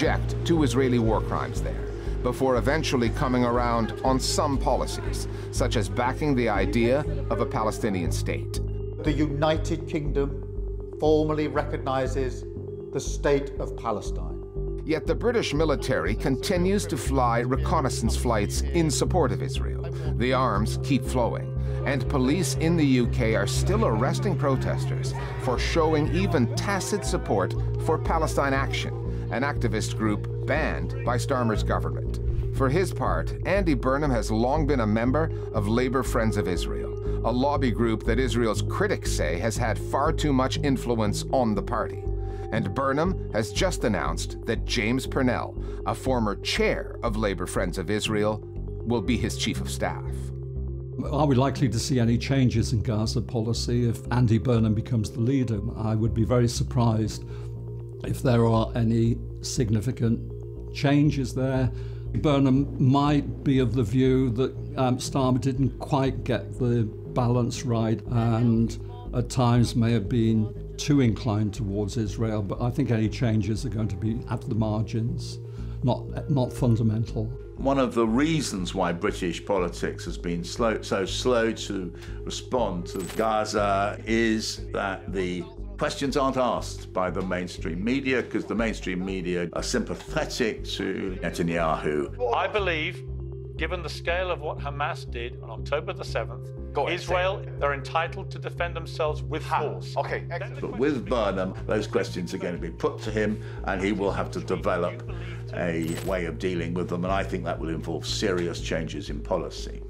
object to Israeli war crimes there, before eventually coming around on some policies, such as backing the idea of a Palestinian state. The United Kingdom formally recognizes the State of Palestine. Yet the British military continues to fly reconnaissance flights in support of Israel. The arms keep flowing, and police in the UK are still arresting protesters for showing even tacit support for Palestine Action, an activist group banned by Starmer's government. For his part, Andy Burnham has long been a member of Labour Friends of Israel, a lobby group that Israel's critics say has had far too much influence on the party. And Burnham has just announced that James Purnell, a former chair of Labour Friends of Israel, will be his chief of staff. Are we likely to see any changes in Gaza policy if Andy Burnham becomes the leader? I would be very surprised if there are any significant changes there. Burnham might be of the view that Starmer didn't quite get the balance right and at times may have been too inclined towards Israel, but I think any changes are going to be at the margins, not fundamental. One of the reasons why British politics has been so slow to respond to Gaza is that the questions aren't asked by the mainstream media, because the mainstream media are sympathetic to Netanyahu. I believe, given the scale of what Hamas did on October the 7th, Israel, they're entitled to defend themselves with force. Okay, excellent. But with Burnham, those questions are going to be put to him, and he will have to develop a way of dealing with them, and I think that will involve serious changes in policy.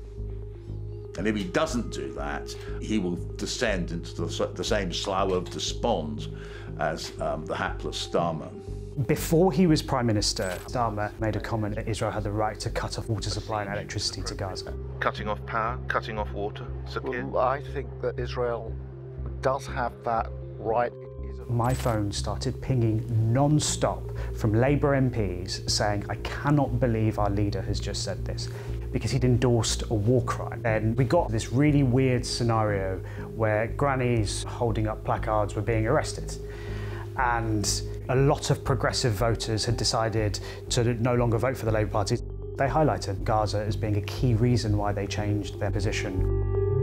And if he doesn't do that, he will descend into the same slough of despond as the hapless Starmer. Before he was Prime Minister, Starmer made a comment that Israel had the right to cut off water supply and electricity to Gaza. Cutting off power, cutting off water, Sakir? Well, I think that Israel does have that right. My phone started pinging non-stop from Labour MPs saying, I cannot believe our leader has just said this, because he'd endorsed a war crime. And we got this really weird scenario where grannies holding up placards were being arrested. And a lot of progressive voters had decided to no longer vote for the Labour Party. They highlighted Gaza as being a key reason why they changed their position.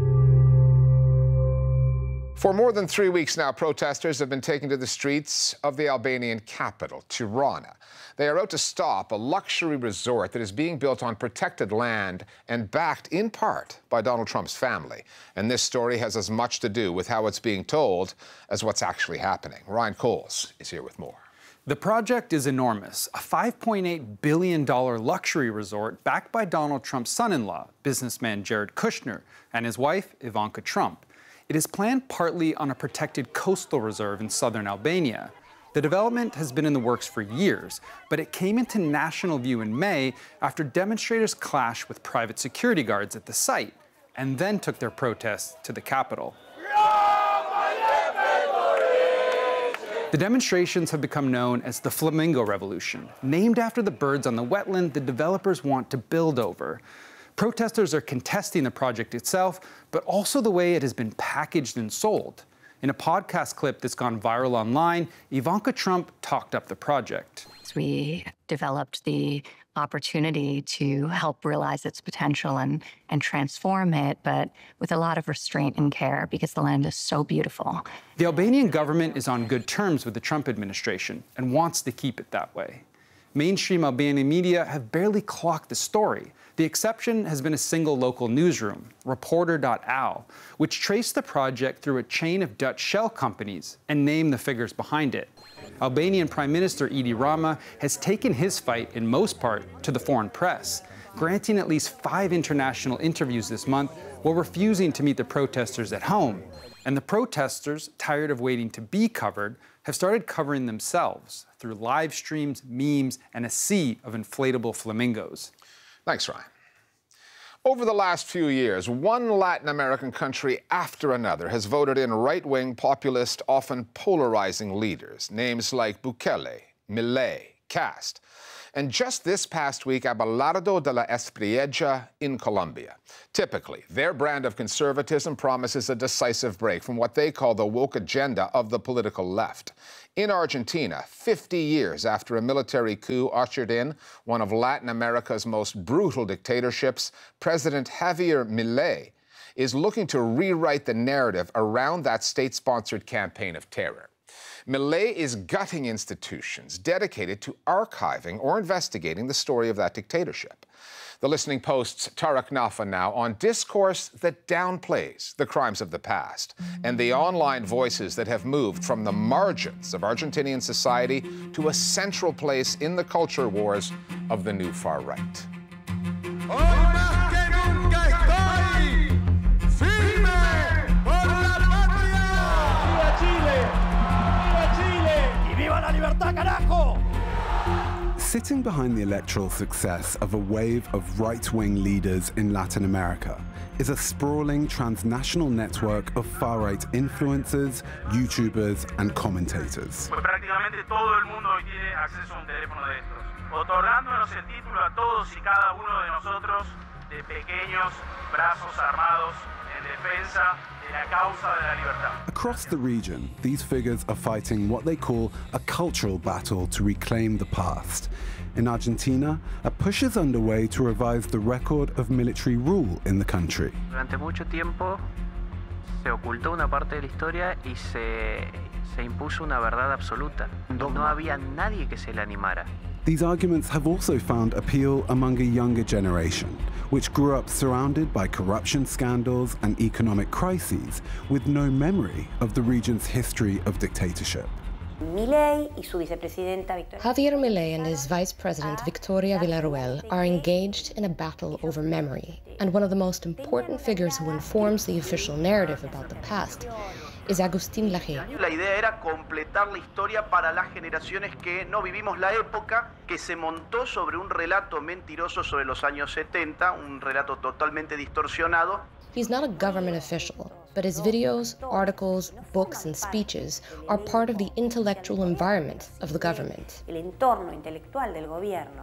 For more than 3 weeks now, protesters have been taken to the streets of the Albanian capital, Tirana. They are out to stop a luxury resort that is being built on protected land and backed in part by Donald Trump's family. And this story has as much to do with how it's being told as what's actually happening. Ryan Coles is here with more. The project is enormous, a $5.8 billion luxury resort backed by Donald Trump's son-in-law, businessman Jared Kushner, and his wife, Ivanka Trump. It is planned partly on a protected coastal reserve in southern Albania. The development has been in the works for years, but it came into national view in May after demonstrators clashed with private security guards at the site and then took their protests to the Capitol. The demonstrations have become known as the Flamingo Revolution, named after the birds on the wetland the developers want to build over. Protesters are contesting the project itself, but also the way it has been packaged and sold. In a podcast clip that's gone viral online, Ivanka Trump talked up the project. We developed the opportunity to help realize its potential and transform it, but with a lot of restraint and care because the land is so beautiful. The Albanian government is on good terms with the Trump administration and wants to keep it that way. Mainstream Albanian media have barely clocked the story. The exception has been a single local newsroom, Reporter.al, which traced the project through a chain of Dutch shell companies and named the figures behind it. Albanian Prime Minister Edi Rama has taken his fight, in most part, to the foreign press, granting at least 5 international interviews this month while refusing to meet the protesters at home. And the protesters, tired of waiting to be covered, have started covering themselves through live streams, memes, and a sea of inflatable flamingos. Thanks, Ryan. Over the last few years, one Latin American country after another has voted in right-wing, populist, often polarizing leaders, names like Bukele, Milei, Cast. and just this past week, Abelardo de la Espriella in Colombia. Typically, their brand of conservatism promises a decisive break from what they call the woke agenda of the political left. In Argentina, 50 years after a military coup ushered in one of Latin America's most brutal dictatorships, President Javier Milei is looking to rewrite the narrative around that state-sponsored campaign of terror. Milei is gutting institutions dedicated to archiving or investigating the story of that dictatorship. The Listening Post's Tarek Nafa now on discourse that downplays the crimes of the past and the online voices that have moved from the margins of Argentinian society to a central place in the culture wars of the new far right. Sitting behind the electoral success of a wave of right-wing leaders in Latin America is a sprawling transnational network of far-right influencers, YouTubers, and commentators. Prácticamente todo el mundo hoy tiene acceso a un teléfono de estos, otorgándonos el título a todos y cada uno de nosotros de pequeños brazos armados en defensa de la causa de la libertad. Across the region, these figures are fighting what they call a cultural battle to reclaim the past. In Argentina, a push is underway to revise the record of military rule in the country. Durante mucho tiempo se ocultó una parte de la historia y se impuso una verdad absoluta. No había nadie que se le animara. These arguments have also found appeal among a younger generation, which grew up surrounded by corruption scandals and economic crises, with no memory of the region's history of dictatorship. Javier Milei and his vice president Victoria Villarruel are engaged in a battle over memory, and one of the most important figures who informs the official narrative about the past is Agustín Laje. La idea era completar la historia para las generaciones que no vivimos la época que se montó sobre un relato mentiroso sobre los años 70, un relato totalmente distorsionado. He's not a government official, but his videos, articles, books, and speeches are part of the intellectual environment of the government. El entorno intelectual del gobierno.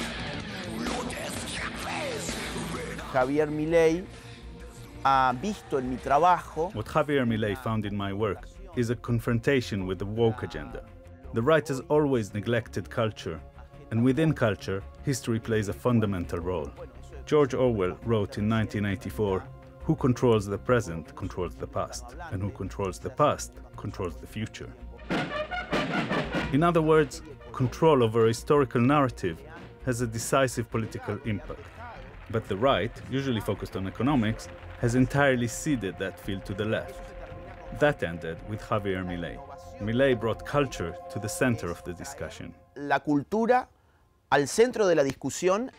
Javier Milei ha visto en mi trabajo. What Javier Milei found in my work is a confrontation with the woke agenda. The right has always neglected culture, and within culture, history plays a fundamental role. George Orwell wrote in 1984, "Who controls the present controls the past, and who controls the past controls the future." In other words, control over a historical narrative has a decisive political impact. But the right, usually focused on economics, has entirely ceded that field to the left. That ended with Javier Milei. Milei brought culture to the center of the discussion. La cultura al centro de la discusión.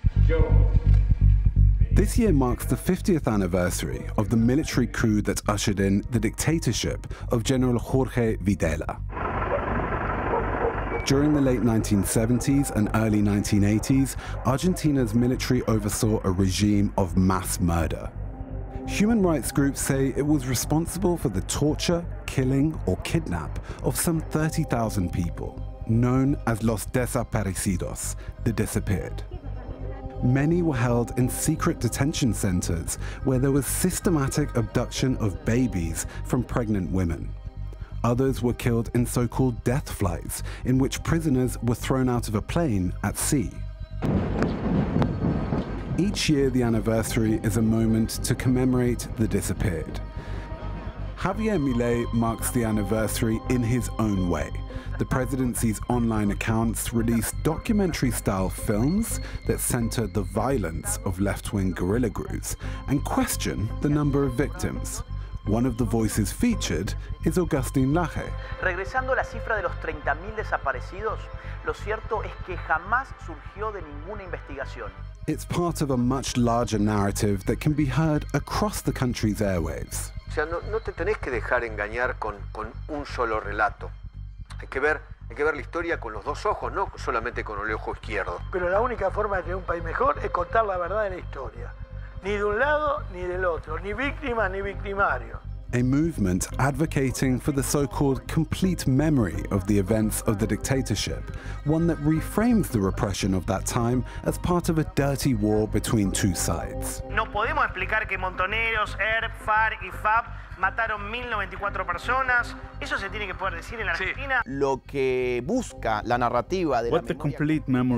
This year marks the 50th anniversary of the military coup that ushered in the dictatorship of General Jorge Videla. During the late 1970s and early 1980s, Argentina's military oversaw a regime of mass murder. Human rights groups say it was responsible for the torture, killing, or kidnap of some 30,000 people, known as Los Desaparecidos, the disappeared. Many were held in secret detention centers where there was systematic abduction of babies from pregnant women. Others were killed in so-called death flights, in which prisoners were thrown out of a plane at sea. Each year, the anniversary is a moment to commemorate the disappeared. Javier Milei marks the anniversary in his own way. The presidency's online accounts release documentary-style films that center the violence of left-wing guerrilla groups and question the number of victims. One of the voices featured is Agustín Laje. Regresando a la cifra de los 30.000 desaparecidos, lo cierto es que jamás surgió de ninguna investigación. It's part of a much larger narrative that can be heard across the country's airwaves. O sea, no te tenés que dejar engañar con un solo relato. Hay que ver la historia con los dos ojos, no solamente con el ojo izquierdo. Pero la única forma de tener un país mejor es contar la verdad de la historia. Ni de un lado ni del otro, ni víctimas ni victimarios. a movement advocating for the so-called complete memory of the events of the dictatorship, one that reframes the repression of that time as part of a dirty war between two sides. No podemos explicar que Montoneros, ERP, FARC y FAP mataron 1094 personas. Eso se tiene que poder decir en la Argentina. Lo que busca la narrativa de la memoria